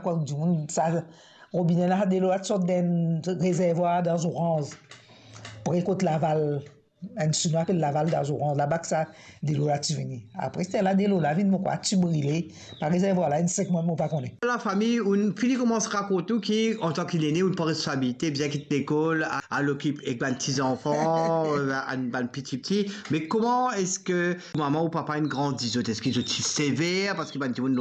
quoi du monde ça robinet là de l'eau sorte d'un réservoir dans orange pour écouter Laval un sous appelle Laval dans orange là-bas que ça de l'eau là tu venir après c'est là de l'eau là vient me quoi tu brûler par réservoir là une 5 mois moi pas connaît La famille, on finit commence à raconter qui, en tant qu'il est né, on prend responsabilité, bien quitte l'école, à l'occupe avec un petits enfants, un petit, mais comment est-ce que maman ou papa une grandissent? Est-ce qu'ils sont sévères parce qu'ils vont